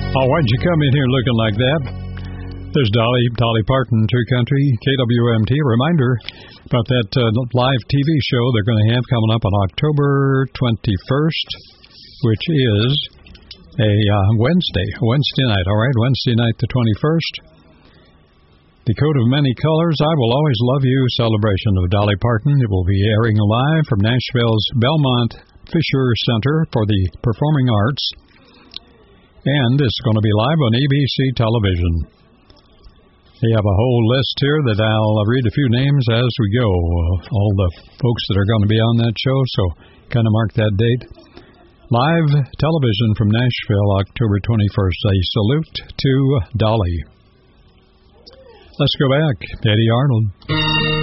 Oh, why'd you come in here looking like that? There's Dolly Parton, True Country, KWMT. Reminder about that live TV show they're going to have coming up on October 21st, which is a Wednesday night, all right? Wednesday night the 21st. The Coat of Many Colors, I Will Always Love You celebration of Dolly Parton. It will be airing live from Nashville's Belmont Fisher Center for the Performing Arts. And it's going to be live on ABC television. They have a whole list here that I'll read a few names as we go. All the folks that are going to be on that show, so kind of mark that date. Live television from Nashville, October 21st. A salute to Dolly. Let's go back. Eddie Arnold.